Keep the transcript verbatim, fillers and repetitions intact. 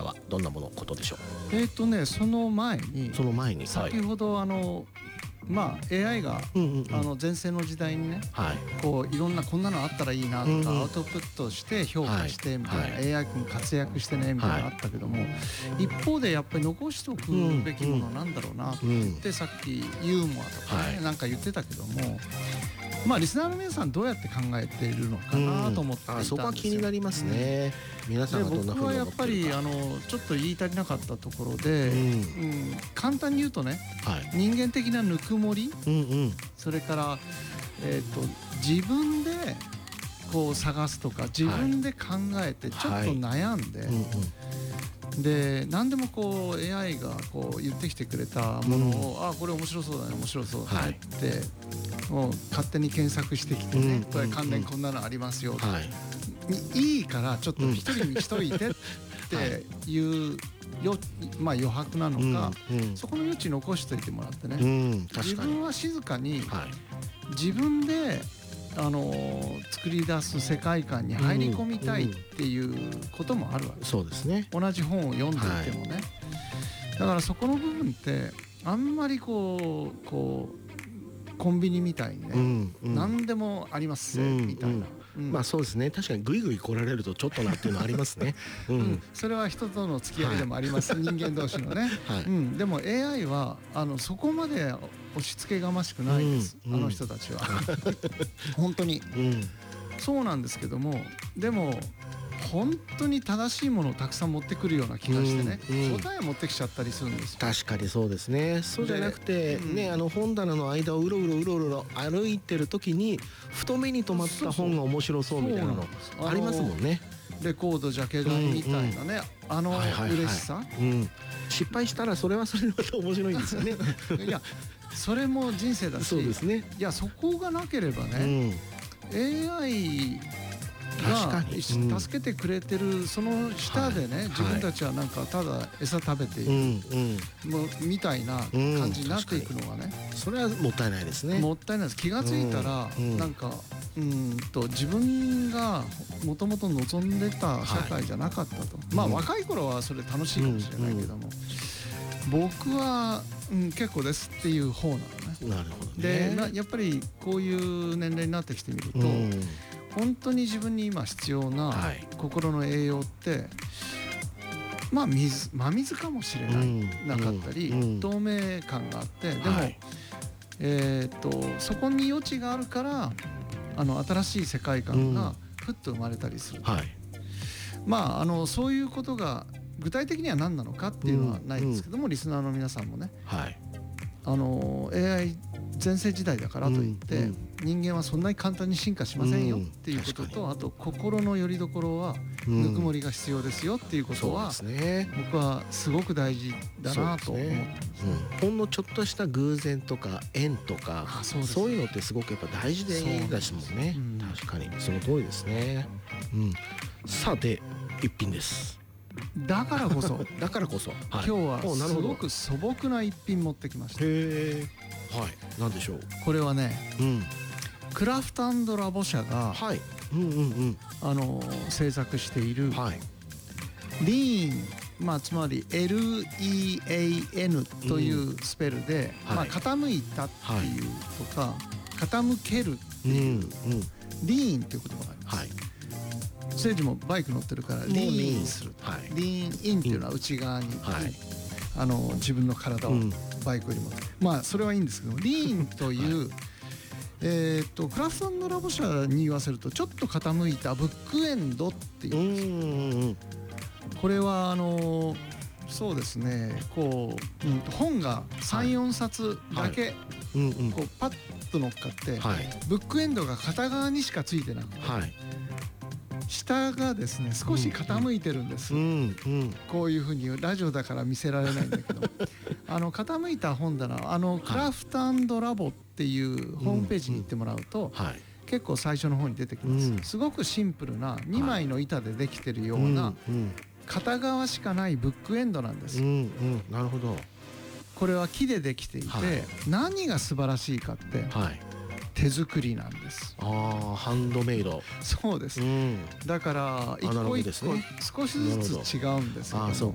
はどんなものことでしょう。 えっとねその前にその前に先ほどあのまあ エーアイ がうんうんうんあの前世の時代にねはいこういろんなこんなのあったらいいなとうんうんかアウトプットして評価してみたいな、 はいはいエーアイ 君活躍してねみたいなのあったけども、一方でやっぱり残しておくべきものなんだろうなって言って、さっきユーモアとかね、 はいなんか言ってたけども、まあリスナーの皆さんどうやって考えているのかなと思っていたんですよ。 あそこは気になりますね、皆さんがどんなで僕はやっ風に思ってるか。 ぱりあのちょっと言い足りなかったところで、 うんうん簡単に言うとね、 はい人間的なぬくもり、 うんうんそれから、えー、と自分でこう探すとか自分で考えてちょっと悩んで、 うんうんで何でもこう エーアイ がこう言ってきてくれたものを、あこれ面白そうだね面白そうだねって、もう勝手に検索してきてね、 うんこれ関連こんなのありますよ、 はいいいからちょっと一人にしといてっていうよ、まあ、余白なのか、 うんうんそこの余地残しといてもらってね、 うん確自かに分は静かにはい自分で、あのー作り出す世界観に入り込みたいっていうこともあるわけ、 そうですね。 同じ本を読んでいてもね、だからそこの部分ってあんまりこうこうコンビニみたいにね、 うんうん何でもありますうんみたいな、 うんうんまあそうですね、確かにグイグイ来られるとちょっとなっていうのはありますね。ううんん、それは人との付き合いでもあります、人間同士のね、 はいうん、でも エーアイ はあのそこまで押し付けがましくないです、 うんあの人たちは本当にうんそうなんですけども、でも本当に正しいものをたくさん持ってくるような気がしてね、 うんうん答えを持ってきちゃったりするんですよ。 確かにそうですね。そうじゃなくてでうんね、あの本棚の間をうろうろうろうろ歩いてる時にふと目に留まった本が面白そうみたいなのそうなんですありますもんね。 レコードジャケ買いみたいなね、あのはいはいはい嬉しさ、 うん、失敗したらそれはそれでまた面白いんですよね。 いやそれも人生だし、 そうですね。 いやそこがなければうね、 ん、 エーアイが確かに、うん助けてくれてるその下でね、 はい自分たちはなんかただ餌食べている、 うんうん、 もうみたいな感じになっていくのがね、 それはもったいないですね。 もったいないです。気がついたら、 うんうんなんかうんと自分がもともと望んでた社会じゃなかったと、まあうん若い頃はそれ楽しいかもしれないけども、僕は、うん、結構ですっていう方なのね。 なるほどね。 でなやっぱりこういう年齢になってきてみると、 うん本当に自分に今必要なはい心の栄養ってまあ水真水かもしれない、 うんなかったり、 うん透明感があってでも、 はいえーっとそこに余地があるからあの新しい世界観がふっと生まれたりする、 はいまああのそういうことが具体的には何なのかっていうのはないですけども、リスナーの皆さんもねはいあの エーアイ 全盛時代だからといって、 うん人間はそんなに簡単に進化しませんようんっていうこと確かと、あと心の拠り所はうんぬくもりが必要ですよっていうことそうは、 ですね。 僕はすごく大事だなと思ってますね。 うん、ほんのちょっとした偶然とか縁とかあそうですそういうのってすごくやっぱ大事でですもんね。 うん確かにその通りですね。うん、さて一品です。 だからこそだからこそ、はい、 今日はおなるほどすごく素朴な一品持ってきました。 へえ、はい、なんでしょう。 これはねうん、 クラフト&ラボ社が、 はい、うんうんうん、 あの制作しているはい、 リーン、まあ、つまり エルイーエーエヌ というスペルで、 はいまあ、傾いたっていうとか、傾けるってうんいう、 うん、 リーンっていう言葉があります。 はい、 ステージもバイク乗ってるからリーンする、 はいリーンインっていうのは内側に、 はいあの自分の体をうんバイクよりも、まあそれはいいんですけど、リーンという、えー、とクラフト&ラボ社に言わせるとちょっと傾いたブックエンドっていうう、 んうんうん、 これはあのそうですねこう、うん、本がさん、よんさつだけ、 うんうん、 こうパッと乗っかって、 はい、 ブックエンドが片側にしかついてなくて、 はい、 下がですね少し傾いてるんです、 うんうん、 こういうふうにラジオだから見せられないんだけどあの傾いた本棚、あのクラフト&ラボっていうホームページに行ってもらうと、 はい、 結構最初の方に出てきます、 うんすごくシンプルなにまいの板でできてるよううんなうん片側しかないブックエンドなんです、 うんうん、なるほど。 これは木でできていて、 はい何が素晴らしいかってはい。 手作りなんです。 ああ、ハンドメイド。 そうです、 うん。 だから一アナロ個一個グですね少しずつ違うんですけども、 ああ、そう